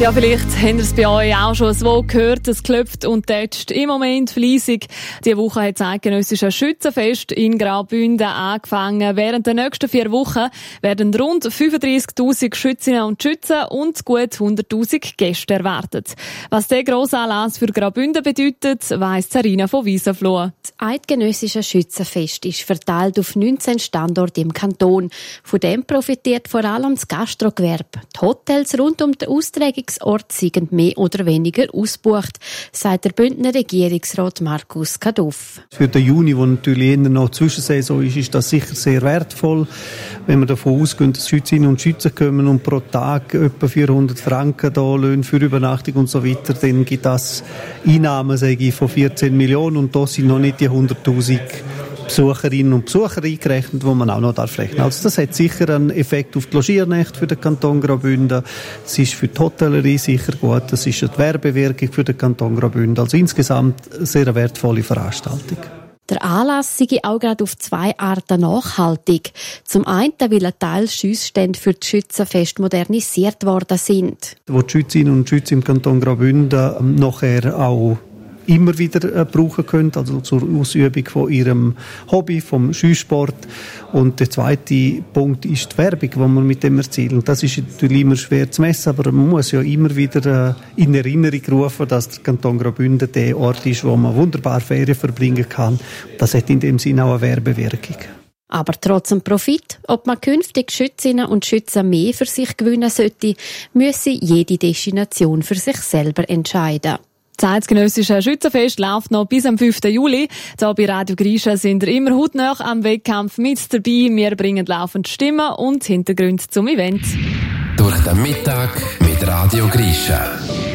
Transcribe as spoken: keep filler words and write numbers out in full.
Ja, vielleicht habt ihr es bei euch auch schon so gehört, es klopft und tätscht im Moment fleissig. Diese Woche hat das eidgenössische Schützenfest in Graubünden angefangen. Während der nächsten vier Wochen werden rund fünfunddreissigtausend Schützinnen und Schützen und gut hunderttausend Gäste erwartet. Was der grosse Anlass für Graubünden bedeutet, weiss Sarina von Wiesenfloh. Das eidgenössische Schützenfest ist verteilt auf neunzehn Standorte im Kanton. Von dem profitiert vor allem das Gastrogewerbe. Die Hotels rund um den Austragungsort sind mehr oder weniger ausgebucht, sagt der Bündner Regierungsrat Markus Kaduff. Für den Juni, wo natürlich eher noch Zwischensaison ist, ist das sicher sehr wertvoll. Wenn wir davon ausgehen, dass Schützinnen und Schützen kommen und pro Tag etwa vierhundert Franken da Löhne für Übernachtung und so weiter, dann gibt das Einnahmen, sage ich, von vierzehn Millionen und da sind noch nicht die hunderttausend Besucherinnen und Besucher eingerechnet, die man auch noch darf rechnen. Also das hat sicher einen Effekt auf die Logiernächte für den Kanton Graubünden. Es ist für die Hotellerie sicher gut. Das ist eine Werbewirkung für den Kanton Graubünden. Also insgesamt eine sehr wertvolle Veranstaltung. Der Anlass sei auch gerade auf zwei Arten nachhaltig. Zum einen, weil ein Teil Schiessstände für das Schützenfest modernisiert worden sind. Wo die Schützinnen und Schützen im Kanton Graubünden nachher auch immer wieder äh, brauchen können, also zur Ausübung von ihrem Hobby, vom Skisport. Und der zweite Punkt ist die Werbung, die man mit dem erzielt. Das ist natürlich immer schwer zu messen, aber man muss ja immer wieder äh, in Erinnerung rufen, dass der Kanton Graubünden der Ort ist, wo man wunderbar Ferien verbringen kann. Das hat in dem Sinne auch eine Werbewirkung. Aber trotz dem Profit, ob man künftig Schützinnen und Schützen mehr für sich gewinnen sollte, müsse jede Destination für sich selber entscheiden. Das eidgenössische Schützenfest läuft noch bis am fünften Juli. Hier bei Radio Grischa sind wir immer hautnah am Wettkampf mit dabei. Wir bringen laufend Stimmen und Hintergründe zum Event. Durch den Mittag mit Radio Grischa.